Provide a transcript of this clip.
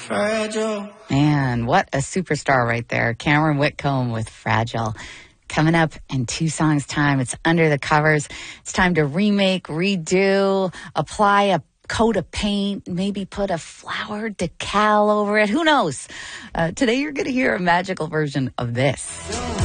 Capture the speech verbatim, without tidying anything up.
Fragile. Man, what a superstar right there. Cameron Whitcomb with Fragile. Coming up in two songs' time, it's Under the Covers. It's time to remake, redo, apply a coat of paint, maybe put a flower decal over it. Who knows? Uh, today you're going to hear a magical version of this.